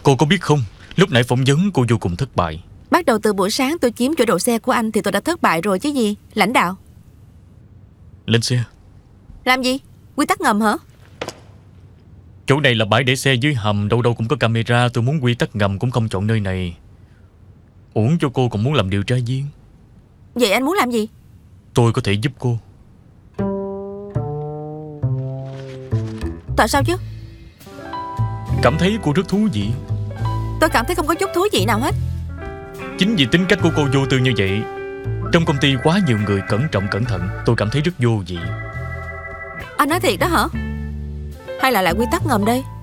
Cô có biết không, lúc nãy phỏng vấn cô vô cùng thất bại. Bắt đầu từ buổi sáng tôi chiếm chỗ đậu xe của anh thì tôi đã thất bại rồi chứ gì. Lãnh đạo. Lên xe. Làm gì? Quy tắc ngầm hả? Chỗ này là bãi để xe dưới hầm, đâu đâu cũng có camera. Tôi muốn quy tắc ngầm cũng không chọn nơi này. Uổng cho cô còn muốn làm điều tra viên. Vậy anh muốn làm gì? Tôi có thể giúp cô. Tại sao chứ? Cảm thấy cô rất thú vị. Tôi cảm thấy không có chút thú vị nào hết. Chính vì tính cách của cô vô tư như vậy, trong công ty quá nhiều người cẩn trọng cẩn thận, tôi cảm thấy rất vô vị. Anh nói thiệt đó hả? Hay là lại quy tắc ngầm đây?